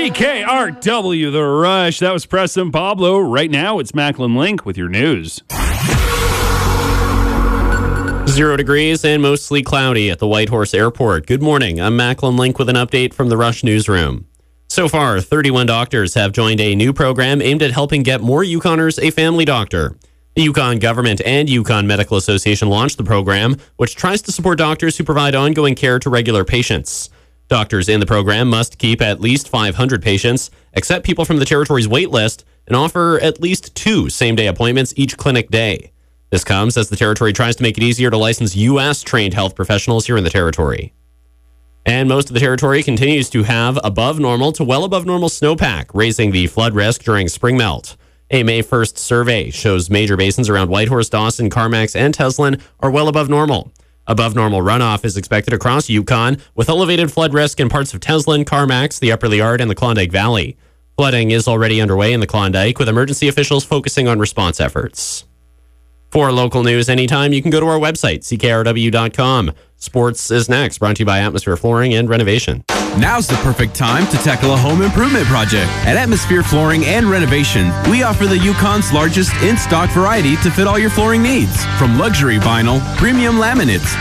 CKRW The Rush. That was Preston Pablo. Right now, it's Macklin Link with your news. 0 degrees and mostly cloudy at the Whitehorse Airport. Good morning. I'm Macklin Link with an update from the Rush Newsroom. So far, 31 doctors have joined a new program aimed at helping get more Yukoners a family doctor. The Yukon Government and Yukon Medical Association launched the program, which tries to support doctors who provide ongoing care to regular patients. Doctors in the program must keep at least 500 patients, accept people from the territory's wait list, and offer at least 2 same-day appointments each clinic day. This comes as the territory tries to make it easier to license U.S.-trained health professionals here in the territory. And most of the territory continues to have above normal to well above normal snowpack, raising the flood risk during spring melt. A May 1st survey shows major basins around Whitehorse, Dawson, Carmacks, and Teslin are well above normal. Above normal runoff is expected across Yukon, with elevated flood risk in parts of Teslin, Carmacks, the Upper Liard, and the Klondike Valley. Flooding is already underway in the Klondike, with emergency officials focusing on response efforts. For local news anytime, you can go to our website, ckrw.com. Sports is next, brought to you by Atmosphere Flooring and Renovation. Now's the perfect time to tackle a home improvement project. At Atmosphere Flooring and Renovation, we offer the Yukon's largest in-stock variety to fit all your flooring needs. From luxury vinyl, premium laminates,